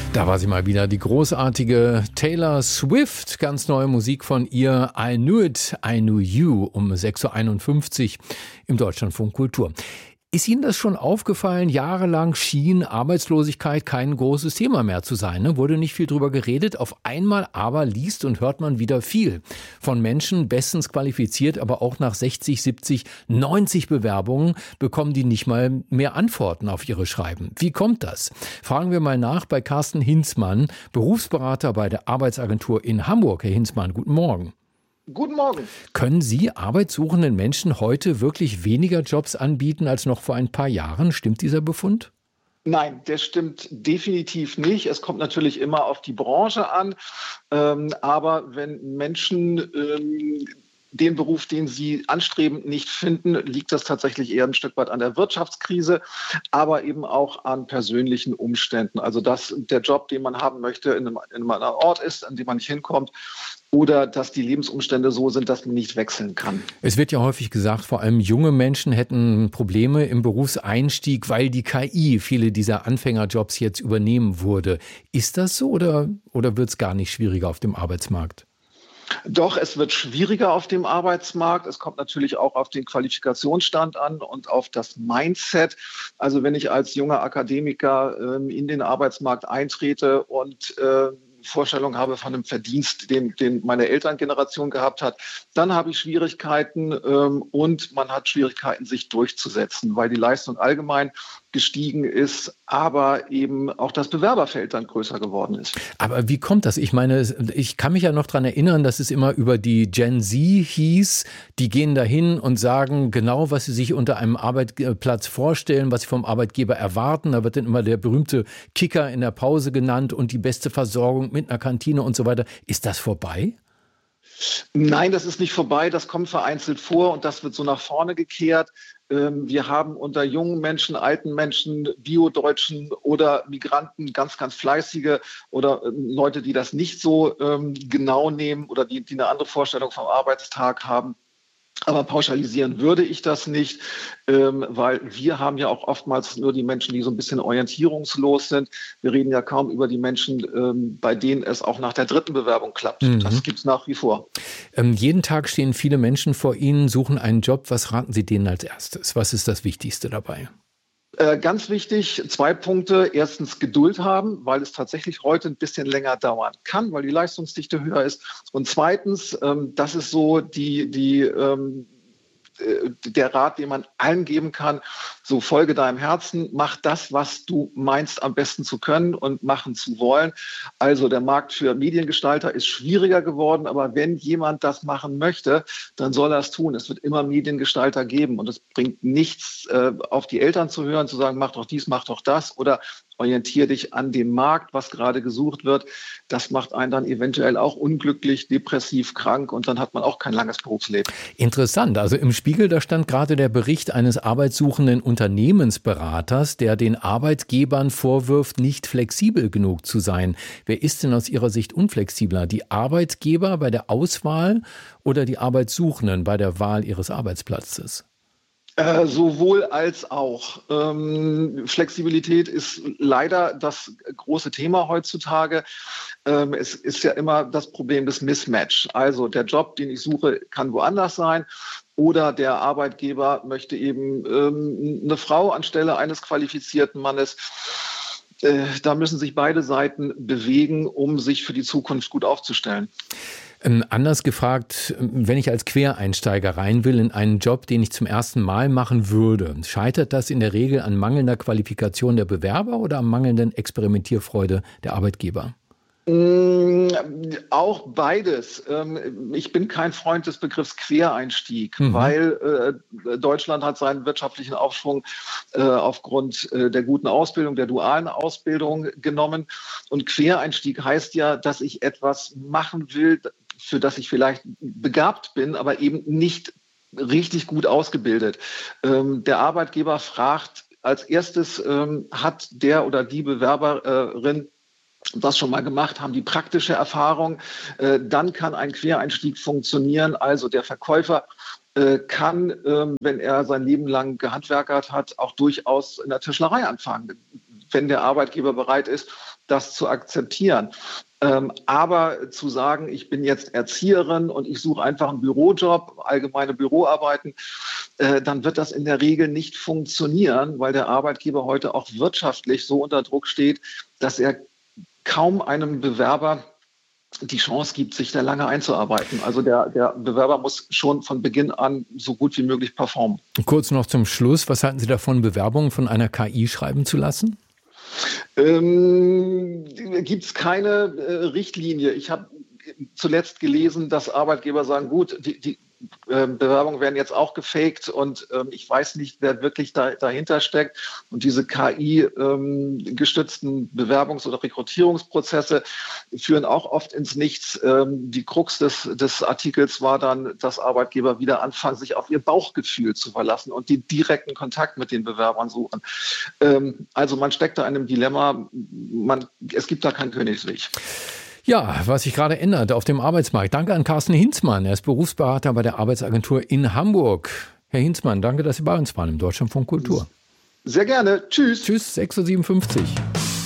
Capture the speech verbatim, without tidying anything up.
Da war sie mal wieder, die großartige Taylor Swift. Ganz neue Musik von ihr. I Knew It, I Knew You um sechs Uhr einundfünfzig im Deutschlandfunk Kultur. Ist Ihnen das schon aufgefallen? Jahrelang schien Arbeitslosigkeit kein großes Thema mehr zu sein. Ne? Wurde nicht viel drüber geredet. Auf einmal aber liest und hört man wieder viel. Von Menschen bestens qualifiziert, aber auch nach sechzig, siebzig, neunzig Bewerbungen bekommen die nicht mal mehr Antworten auf ihre Schreiben. Wie kommt das? Fragen wir mal nach bei Carsten Hinzmann, Berufsberater bei der Arbeitsagentur in Hamburg. Herr Hinzmann, guten Morgen. Guten Morgen. Können Sie arbeitssuchenden Menschen heute wirklich weniger Jobs anbieten als noch vor ein paar Jahren? Stimmt dieser Befund? Nein, der stimmt definitiv nicht. Es kommt natürlich immer auf die Branche an. Ähm, aber wenn Menschen ähm, den Beruf, den sie anstreben, nicht finden, liegt das tatsächlich eher ein Stück weit an der Wirtschaftskrise, aber eben auch an persönlichen Umständen. Also dass der Job, den man haben möchte, in einem, in einem Ort ist, an dem man nicht hinkommt, oder dass die Lebensumstände so sind, dass man nicht wechseln kann. Es wird ja häufig gesagt, vor allem junge Menschen hätten Probleme im Berufseinstieg, weil die K I viele dieser Anfängerjobs jetzt übernehmen würde. Ist das so oder, oder wird es gar nicht schwieriger auf dem Arbeitsmarkt? Doch, es wird schwieriger auf dem Arbeitsmarkt. Es kommt natürlich auch auf den Qualifikationsstand an und auf das Mindset. Also wenn ich als junger Akademiker ähm, in den Arbeitsmarkt eintrete und äh, Vorstellung habe von einem Verdienst, den, den meine Elterngeneration gehabt hat, dann habe ich Schwierigkeiten ähm, und man hat Schwierigkeiten, sich durchzusetzen, weil die Leistung allgemein gestiegen ist, aber eben auch das Bewerberfeld dann größer geworden ist. Aber wie kommt das? Ich meine, ich kann mich ja noch daran erinnern, dass es immer über die Gen Z hieß, die gehen dahin und sagen genau, was sie sich unter einem Arbeitsplatz vorstellen, was sie vom Arbeitgeber erwarten. Da wird dann immer der berühmte Kicker in der Pause genannt und die beste Versorgung mit einer Kantine und so weiter. Ist das vorbei? Nein, das ist nicht vorbei. Das kommt vereinzelt vor und das wird so nach vorne gekehrt. Wir haben unter jungen Menschen, alten Menschen, Bio-Deutschen oder Migranten ganz, ganz fleißige oder Leute, die das nicht so ähm, genau nehmen oder die, die eine andere Vorstellung vom Arbeitstag haben. Aber pauschalisieren würde ich das nicht, ähm, weil wir haben ja auch oftmals nur die Menschen, die so ein bisschen orientierungslos sind. Wir reden ja kaum über die Menschen, ähm, bei denen es auch nach der dritten Bewerbung klappt. Mhm. Das gibt es nach wie vor. Ähm, jeden Tag stehen viele Menschen vor Ihnen, suchen einen Job. Was raten Sie denen als erstes? Was ist das Wichtigste dabei? Ganz wichtig, zwei Punkte. Erstens Geduld haben, weil es tatsächlich heute ein bisschen länger dauern kann, weil die Leistungsdichte höher ist. Und zweitens, das ist so die, die, der Rat, den man allen geben kann, so folge deinem Herzen, mach das, was du meinst, am besten zu können und machen zu wollen. Also der Markt für Mediengestalter ist schwieriger geworden, aber wenn jemand das machen möchte, dann soll er es tun. Es wird immer Mediengestalter geben und es bringt nichts, äh, auf die Eltern zu hören, zu sagen, mach doch dies, mach doch das oder orientiere dich an dem Markt, was gerade gesucht wird. Das macht einen dann eventuell auch unglücklich, depressiv, krank und dann hat man auch kein langes Berufsleben. Interessant. Also im Spiegel, da stand gerade der Bericht eines arbeitssuchenden Unternehmensberaters, der den Arbeitgebern vorwirft, nicht flexibel genug zu sein. Wer ist denn aus Ihrer Sicht unflexibler? Die Arbeitgeber bei der Auswahl oder die Arbeitssuchenden bei der Wahl ihres Arbeitsplatzes? Äh, sowohl als auch. Ähm, Flexibilität ist leider das große Thema heutzutage. Ähm, es ist ja immer das Problem des Mismatch. Also der Job, den ich suche, kann woanders sein. Oder der Arbeitgeber möchte eben ähm, eine Frau anstelle eines qualifizierten Mannes. Äh, da müssen sich beide Seiten bewegen, um sich für die Zukunft gut aufzustellen. Ähm, anders gefragt, wenn ich als Quereinsteiger rein will in einen Job, den ich zum ersten Mal machen würde, scheitert das in der Regel an mangelnder Qualifikation der Bewerber oder am mangelnden Experimentierfreude der Arbeitgeber? Mm, auch beides. Ähm, ich bin kein Freund des Begriffs Quereinstieg, mhm. weil äh, Deutschland hat seinen wirtschaftlichen Aufschwung äh, aufgrund äh, der guten Ausbildung, der dualen Ausbildung genommen. Und Quereinstieg heißt ja, dass ich etwas machen will, für das ich vielleicht begabt bin, aber eben nicht richtig gut ausgebildet. Ähm, der Arbeitgeber fragt als erstes, ähm, hat der oder die Bewerberin das schon mal gemacht, haben die praktische Erfahrung, äh, dann kann ein Quereinstieg funktionieren. Also der Verkäufer äh, kann, ähm, wenn er sein Leben lang gehandwerkert hat, auch durchaus in der Tischlerei anfangen. wenn der Arbeitgeber bereit ist, das zu akzeptieren. Ähm, aber zu sagen, ich bin jetzt Erzieherin und ich suche einfach einen Bürojob, allgemeine Büroarbeiten, äh, dann wird das in der Regel nicht funktionieren, weil der Arbeitgeber heute auch wirtschaftlich so unter Druck steht, dass er kaum einem Bewerber die Chance gibt, sich da lange einzuarbeiten. Also der, der Bewerber muss schon von Beginn an so gut wie möglich performen. Kurz noch zum Schluss, was halten Sie davon, Bewerbungen von einer K I schreiben zu lassen? Ähm, gibt es keine äh, Richtlinie. Ich habe zuletzt gelesen, dass Arbeitgeber sagen, gut, die, die äh, Bewerbungen werden jetzt auch gefaked und ähm, ich weiß nicht, wer wirklich da, dahinter steckt. Und diese K I-gestützten ähm, Bewerbungs- oder Rekrutierungsprozesse führen auch oft ins Nichts. Ähm, die Krux des, des Artikels war dann, dass Arbeitgeber wieder anfangen, sich auf ihr Bauchgefühl zu verlassen und den direkten Kontakt mit den Bewerbern suchen. Ähm, also man steckt da in einem Dilemma, man, es gibt da keinen Königsweg. Ja, was sich gerade ändert auf dem Arbeitsmarkt. Danke an Carsten Hinzmann. Er ist Berufsberater bei der Arbeitsagentur in Hamburg. Herr Hinzmann, danke, dass Sie bei uns waren im Deutschlandfunk Kultur. Sehr gerne. Tschüss. Tschüss, sechs Uhr siebenundfünfzig.